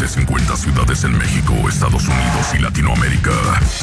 50 ciudades en México, Estados Unidos y Latinoamérica.